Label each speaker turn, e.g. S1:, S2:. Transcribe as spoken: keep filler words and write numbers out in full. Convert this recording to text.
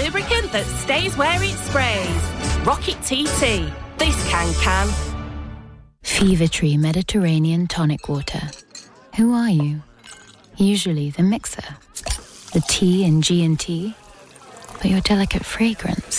S1: lubricant that stays where it sprays. Rocket T T. This can can.
S2: Fever Tree Mediterranean Tonic Water. Who are you? Usually the mixer, the T in G and T, but your delicate fragrance